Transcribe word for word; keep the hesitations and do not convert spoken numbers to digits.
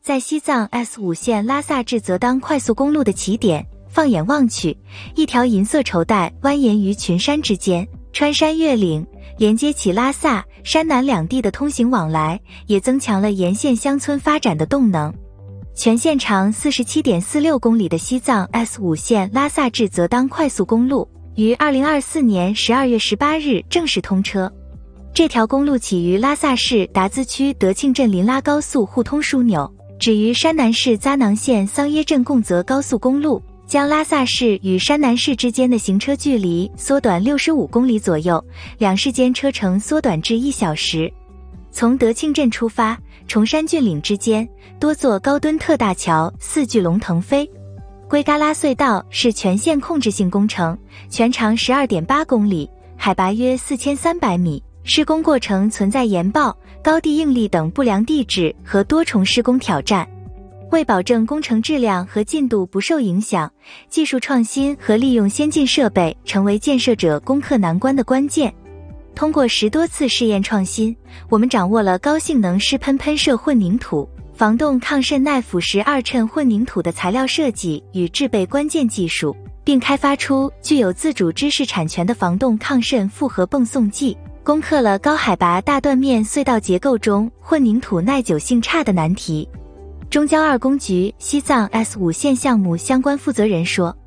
在西藏 S 五 线拉萨至泽当快速公路的起点，放眼望去，一条银色绸带蜿蜒于群山之间，穿山越岭，连接起拉萨、山南两地的通行往来，也增强了沿线乡村发展的动能。全线长 四十七点四六公里的西藏 S 五 线拉萨至泽当快速公路于二零二四年十二月十八日正式通车。这条公路起于拉萨市达孜区德庆镇林拉高速互通枢纽，止于山南市扎囊县桑耶镇贡泽高速公路，将拉萨市与山南市之间的行车距离缩短六十五公里左右，两市间车程缩短至一小时。从德庆镇出发，崇山峻岭之间多座高墩特大桥似巨龙腾飞。圭嘎拉隧道是全线控制性工程，全长 十二点八公里，海拔约四千三百米，施工过程存在岩爆、高地应力等不良地质和多重施工挑战。为保证工程质量和进度不受影响，技术创新和利用先进设备成为建设者攻克难关的关键。通过十多次试验创新，我们掌握了高性能湿喷喷射混凝土、防冻抗渗耐腐蚀二衬混凝土的材料设计与制备关键技术，并开发出具有自主知识产权的防冻抗渗复合泵送剂，攻克了高海拔大断面隧道结构中混凝土耐久性差的难题。中交二公局西藏 S 五 线项目相关负责人说，